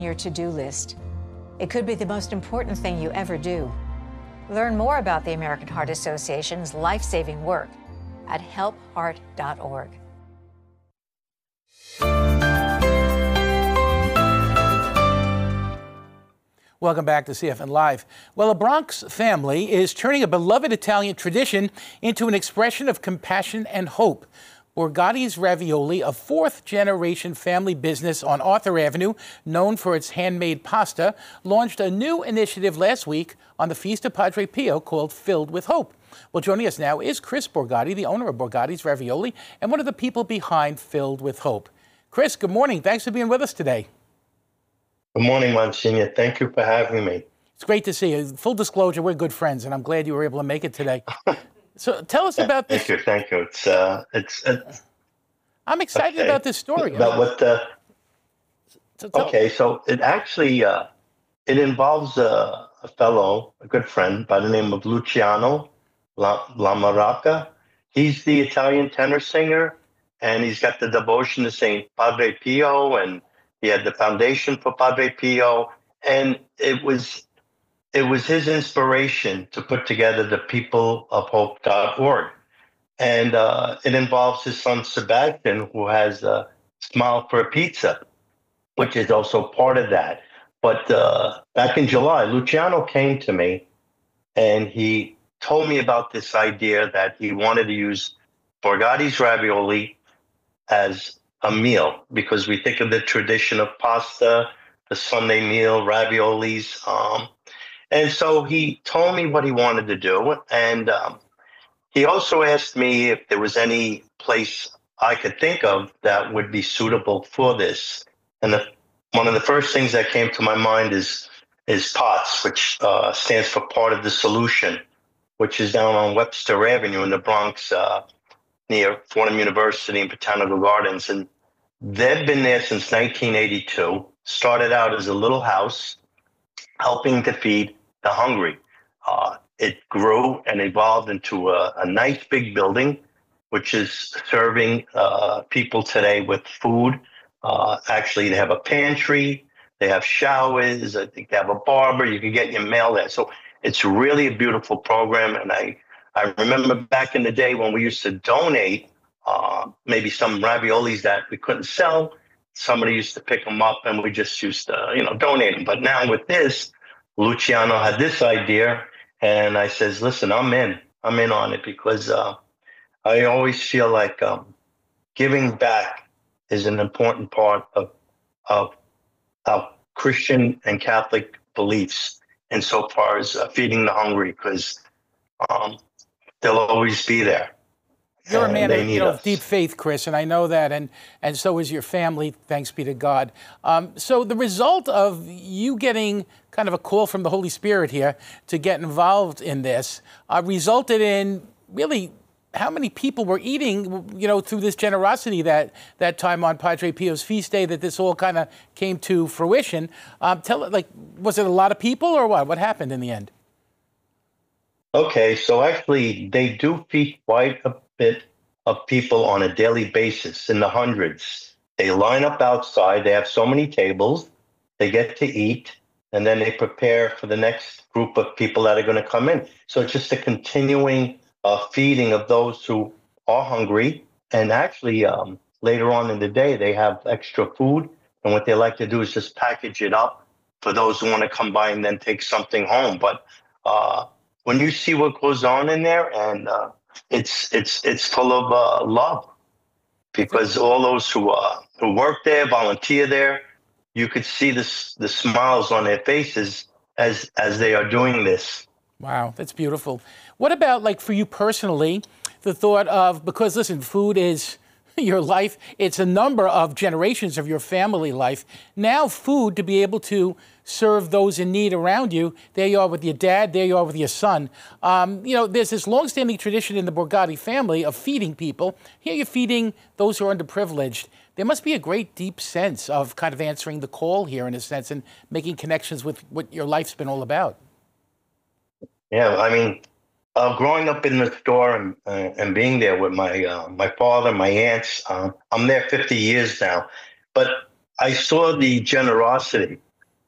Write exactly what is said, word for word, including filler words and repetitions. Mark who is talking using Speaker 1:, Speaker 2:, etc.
Speaker 1: your to-do list. It could be the most important thing you ever do. Learn more about the American Heart Association's life-saving work at help heart dot org.
Speaker 2: Welcome back to C F N Live. Well, a Bronx family is turning a beloved Italian tradition into an expression of compassion and hope. Borgatti's Ravioli, a fourth-generation family business on Arthur Avenue, known for its handmade pasta, launched a new initiative last week on the Feast of Padre Pio called Filled with Hope. Well, joining us now is Chris Borgatti, the owner of Borgatti's Ravioli, and one of the people behind Filled with Hope. Chris, good morning. Thanks for being with us today.
Speaker 3: Good morning, Monsignor. Thank you for having me.
Speaker 2: It's great to see you. Full disclosure, we're good friends, and I'm glad you were able to make it today. So tell us about this.
Speaker 3: Thank you, thank you. It's, uh, it's, it's
Speaker 2: I'm excited
Speaker 3: okay.
Speaker 2: about this story.
Speaker 3: About what the,
Speaker 2: so tell,
Speaker 3: okay, so it actually, uh, it involves a, a fellow, a good friend by the name of Luciano La, La Maraca. He's the Italian tenor singer, and he's got the devotion to Saint Padre Pio, and he had the foundation for Padre Pio, and it was it was his inspiration to put together the people of hope dot org. And uh, it involves his son Sebastian, who has a Smile for a Pizza, which is also part of that. But uh, back in July, Luciano came to me, and he told me about this idea that he wanted to use Borgatti's Ravioli as a meal, because we think of the tradition of pasta, the Sunday meal, raviolis. Um, and so he told me what he wanted to do. And um, he also asked me if there was any place I could think of that would be suitable for this. And the, one of the first things that came to my mind is, is POTS, which uh, stands for Part of the Solution, which is down on Webster Avenue in the Bronx, uh, near Fordham University and Botanical Gardens. And they've been there since nineteen eighty-two, started out as a little house helping to feed the hungry. Uh, it grew and evolved into a, a nice big building, which is serving uh, people today with food. Uh, actually, they have a pantry, they have showers, I think they have a barber, you can get your mail there. So it's really a beautiful program. And I, I remember back in the day when we used to donate uh, maybe some raviolis that we couldn't sell. Somebody used to pick them up and we just used to, you know, donate them. But now with this, Luciano had this idea, and I says, listen, I'm in. I'm in on it, because uh, I always feel like um, giving back is an important part of, of, of Christian and Catholic beliefs insofar as uh, feeding the hungry, because um, they'll always be there.
Speaker 2: You're a man of, you know,
Speaker 3: us.
Speaker 2: deep faith, Chris, and I know that, and, and so is your family, thanks be to God. Um, so the result of you getting kind of a call from the Holy Spirit here to get involved in this uh, resulted in really how many people were eating, you know, through this generosity that, that time on Padre Pio's feast day, that this all kind of came to fruition. Um, tell it, like, was it a lot of people or what? What happened in the end?
Speaker 3: Okay, so actually they do feed quite a bit of people on a daily basis, in the hundreds. They line up outside, they have so many tables, they get to eat, and then they prepare for the next group of people that are going to come in. So it's just a continuing uh, feeding of those who are hungry. And actually, um, later on in the day, they have extra food. And what they like to do is just package it up for those who want to come by and then take something home. But uh, when you see what goes on in there, and uh, it's it's it's full of uh, love, because all those who uh, who work there, volunteer there, you could see this the smiles on their faces as as they are doing this.
Speaker 2: Wow, that's beautiful. What about, like, for you personally, the thought of, because listen, food is your life, it's a number of generations of your family life. Now food, to be able to serve those in need around you, there you are with your dad, there you are with your son. Um, you know, there's this longstanding tradition in the Borgatti family of feeding people. Here you're feeding those who are underprivileged. There must be a great deep sense of kind of answering the call here, in a sense, and making connections with what your life's been all about.
Speaker 3: Yeah, I mean, Uh, growing up in the store and uh, and being there with my uh, my father, my aunts, uh, I'm there fifty years now, but I saw the generosity